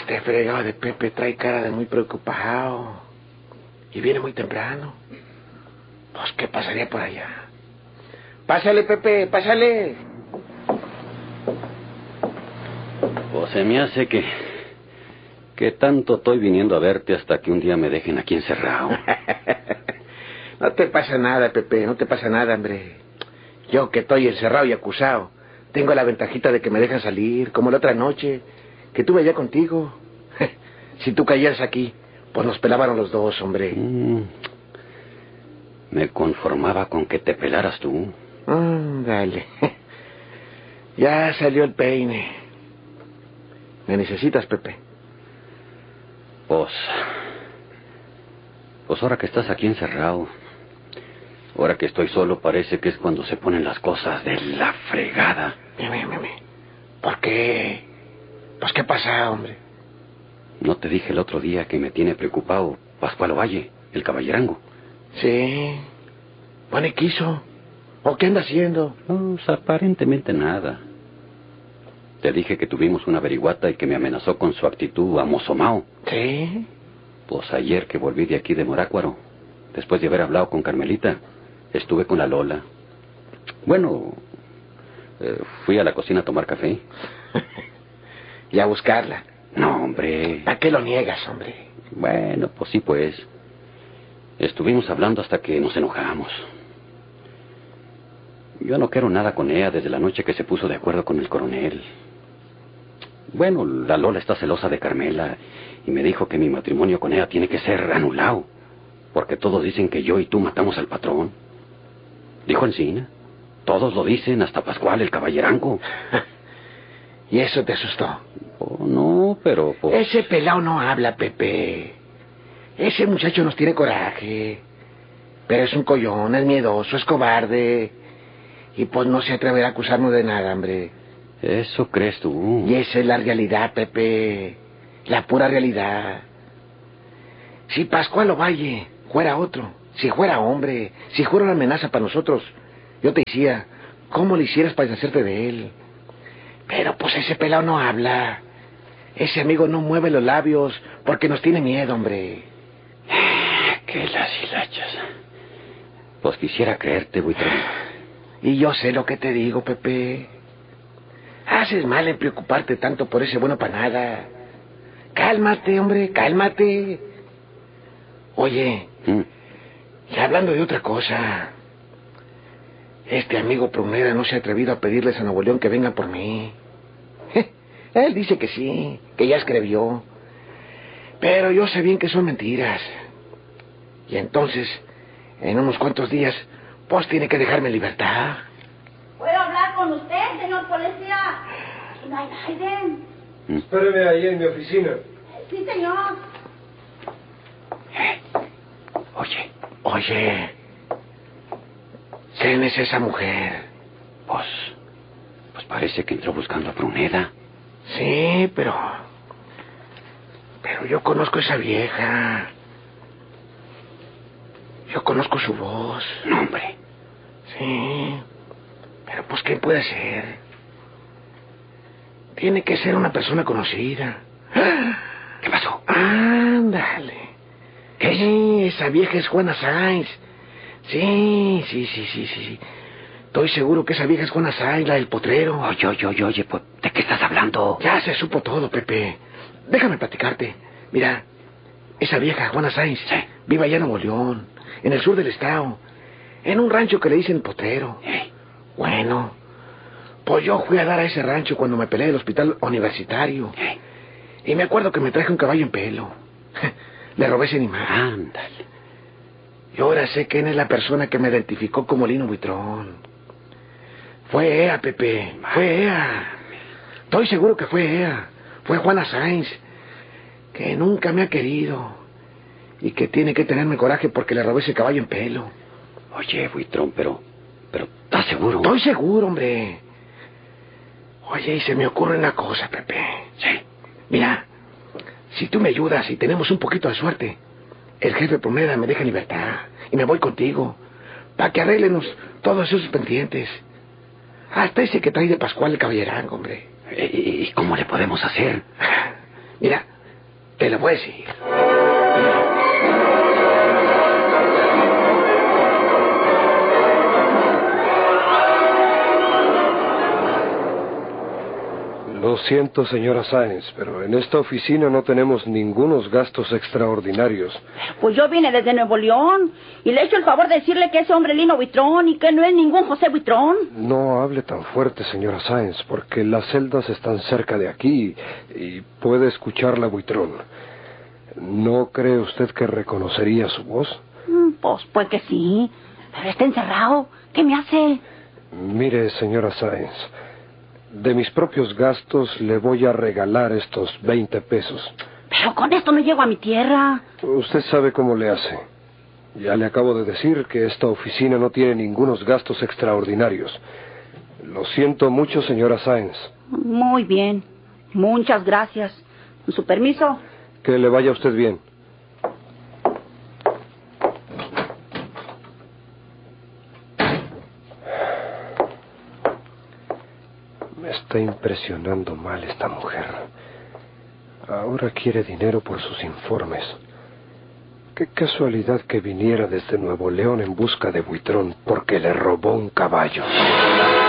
Este fregado de Pepe trae cara de muy preocupado. Y viene muy temprano. Pues, ¿qué pasaría por allá? Pásale, Pepe, pásale. Pues se me hace que tanto estoy viniendo a verte hasta que un día me dejen aquí encerrado. No te pasa nada, Pepe, no te pasa nada, hombre. Yo que estoy encerrado y acusado, tengo la ventajita de que me dejan salir, como la otra noche, que tuve allá contigo. Si tú cayeras aquí, pues nos pelaban los dos, hombre. Me conformaba con que te pelaras tú. Dale. Ya salió el peine. ¿Me necesitas, Pepe? Pues ahora que estás aquí encerrado, ahora que estoy solo, parece que es cuando se ponen las cosas de la fregada. ¿Por qué? Pues, ¿qué pasa, hombre? ¿No te dije el otro día que me tiene preocupado Pascual Ovalle, el caballerango? Sí. Bueno, ¿y qué hizo? ¿O qué anda haciendo? Pues aparentemente nada. Te dije que tuvimos una averiguata y que me amenazó con su actitud amosomao. ¿Sí? Pues ayer que volví de aquí de Morácuaro, después de haber hablado con Carmelita, estuve con la Lola. Bueno, fui a la cocina a tomar café. ¿Y a buscarla? No, hombre. ¿Para qué lo niegas, hombre? Bueno, pues sí, pues. Estuvimos hablando hasta que nos enojamos. Yo no quiero nada con ella desde la noche que se puso de acuerdo con el coronel. Bueno, la Lola está celosa de Carmela y me dijo que mi matrimonio con ella tiene que ser anulado, porque todos dicen que yo y tú matamos al patrón. Dijo Encina. Todos lo dicen, hasta Pascual, el caballerango. ¿Y eso te asustó? Oh, no, pero pues... Ese pelao no habla, Pepe. Ese muchacho nos tiene coraje. Pero es un collón, es miedoso, es cobarde. Y pues no se atreverá a acusarnos de nada, hombre. ¿Eso crees tú? Y esa es la realidad, Pepe. La pura realidad. Si Pascual Ovalle fuera otro, si fuera hombre, si fuera una amenaza para nosotros, yo te decía, ¿cómo le hicieras para deshacerte de él? Pero pues ese pelao no habla. Ese amigo no mueve los labios porque nos tiene miedo, hombre. ¡Qué las hilachas! Pues quisiera creerte, buitrón. Y yo sé lo que te digo, Pepe. Haces mal en preocuparte tanto por ese bueno para nada. Cálmate, hombre, cálmate. Oye, y hablando de otra cosa, este amigo Pruneda no se ha atrevido a pedirles a Nuevo León que vengan por mí. Él dice que sí, que ya escribió. Pero yo sé bien que son mentiras. Y entonces, en unos cuantos días, pues tiene que dejarme en libertad. ¿Puedo hablar con usted, señor policía? ¿No hay nadie? Espéreme ahí en mi oficina. Sí, señor. Oye, ¿quién es esa mujer? Pues parece que entró buscando a Pruneda. Sí, pero yo conozco a esa vieja. Yo conozco su voz. No, hombre. Sí, pero pues ¿quién puede ser? Tiene que ser una persona conocida. ¿Qué pasó? Ándale. ¿Qué es? Sí, esa vieja es Juana Sáenz. Sí. Estoy seguro que esa vieja es Juana Sáenz, la del potrero. Oye, pues, ¿de qué estás hablando? Ya se supo todo, Pepe. Déjame platicarte. Mira, esa vieja, Juana Sáenz, sí, vive allá en Nuevo León, en el sur del estado, en un rancho que le dicen Potrero. Bueno, pues yo fui a dar a ese rancho cuando me peleé del hospital universitario. Y me acuerdo que me traje un caballo en pelo. Le robé ese animal. Ándale. Y ahora sé quién es la persona que me identificó como Lino Buitrón. Fue ella, Pepe, fue ella. Estoy seguro que fue ella. Fue Juana Sáenz, que nunca me ha querido y que tiene que tenerme coraje porque le robé ese caballo en pelo. Oye, Buitrón, pero ¿estás seguro? Estoy seguro, hombre. Oye, y se me ocurre una cosa, Pepe. Sí. Mira, si tú me ayudas y tenemos un poquito de suerte, el jefe Pruneda me deja en libertad y me voy contigo para que arreglenos todos esos pendientes. Hasta ese que trae de Pascual el caballerango, hombre. ¿Y cómo le podemos hacer? Mira, Te lo voy a decir. Lo siento, señora Sáenz, pero en esta oficina no tenemos ningunos gastos extraordinarios. Pues yo vine desde Nuevo León y le he hecho el favor de decirle que ese hombre es Lino Buitrón y que no es ningún José Buitrón. No hable tan fuerte, señora Sáenz, porque las celdas están cerca de aquí y puede escucharla Buitrón. ¿No cree usted que reconocería su voz? Pues que sí, pero está encerrado. ¿Qué me hace? Mire, señora Sáenz, de mis propios gastos le voy a regalar estos 20 pesos. Pero con esto no llego a mi tierra. Usted sabe cómo le hace. Ya le acabo de decir que esta oficina no tiene ningunos gastos extraordinarios. Lo siento mucho, señora Sáenz. Muy bien, muchas gracias. ¿Con su permiso? Que le vaya a usted bien. Me está impresionando mal esta mujer. Ahora quiere dinero por sus informes. Qué casualidad que viniera desde Nuevo León en busca de Buitrón porque le robó un caballo.